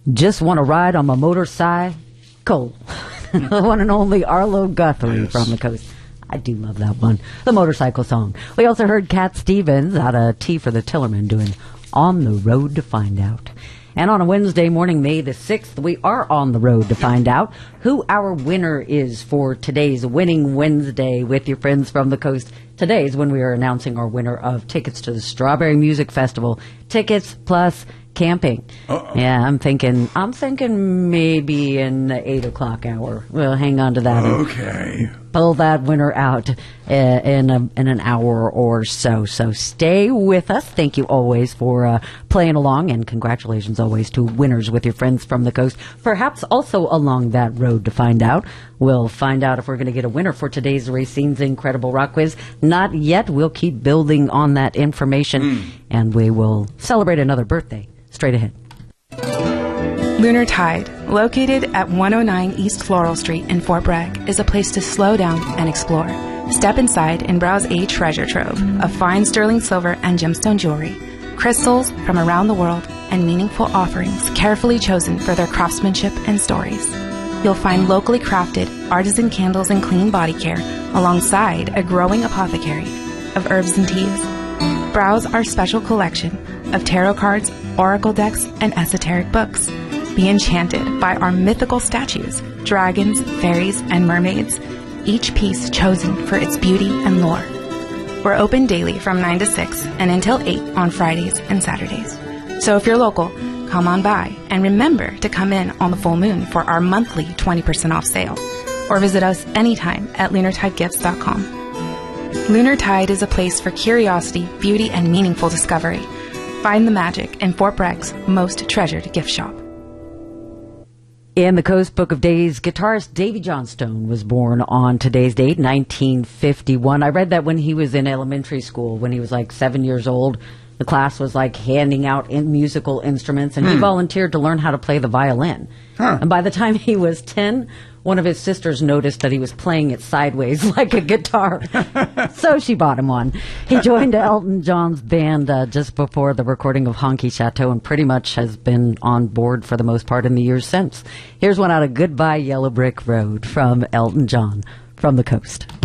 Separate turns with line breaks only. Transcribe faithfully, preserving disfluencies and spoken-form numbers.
Just want to ride on my motorcycle. The one and only Arlo Guthrie
Yes.
from the coast. I do love that one. The motorcycle song. We also heard Cat Stevens out of Tea for the Tillerman doing On the Road to Find Out. And on a Wednesday morning, May the sixth, we are on the road to find out who our winner is for today's Winning Wednesday with your friends from the coast. Today is when we are announcing our winner of tickets to the Strawberry Music Festival. Tickets plus camping.
Uh-oh.
Yeah, I'm thinking, I'm thinking maybe in the eight o'clock hour. We'll hang on to that.
Okay.
Pull that winner out uh, in a, in an hour or so. So stay with us. Thank you always for uh, playing along, and congratulations always to winners with your friends from the coast. Perhaps also along that road to find out. We'll find out if we're going to get a winner for today's Racine's Incredible Rock Quiz. Not yet. We'll keep building on that information, mm. and we will celebrate another birthday straight ahead.
Lunar Tide, located at one oh nine East Floral Street in Fort Bragg, is a place to slow down and explore. Step inside and browse a treasure trove of fine sterling silver and gemstone jewelry, crystals from around the world, and meaningful offerings carefully chosen for their craftsmanship and stories. You'll find locally crafted artisan candles and clean body care alongside a growing apothecary of herbs and teas. Browse our special collection of tarot cards, oracle decks, and esoteric books. Be enchanted by our mythical statues, dragons, fairies, and mermaids, each piece chosen for its beauty and lore. We're open daily from nine to six and until eight on Fridays and Saturdays. So if you're local, come on by, and remember to come in on the full moon for our monthly twenty percent off sale, or visit us anytime at lunar tide gifts dot com. Lunar Tide is a place for curiosity, beauty, and meaningful discovery. Find the magic in Fort Bragg's most treasured gift shop.
In the Coast Book of Days, guitarist Davy Johnstone was born on today's date, nineteen fifty-one. I read that when he was in elementary school, when he was like seven years old. The class was like handing out in musical instruments, and hmm. he volunteered to learn how to play the violin. Huh. And by the time he was ten, one of his sisters noticed that he was playing it sideways like a guitar. So she bought him one. He joined Elton John's band uh, just before the recording of Honky Chateau, and pretty much has been on board for the most part in the years since. Here's one out of Goodbye Yellow Brick Road from Elton John from the coast.